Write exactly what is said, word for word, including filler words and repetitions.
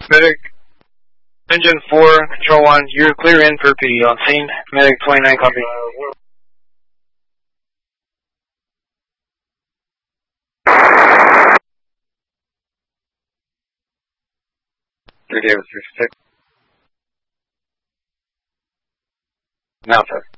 Medic, engine four, control one, you're clear in for P D on scene. Medic twenty-nine, copy. three Davis, three six. Now, sir.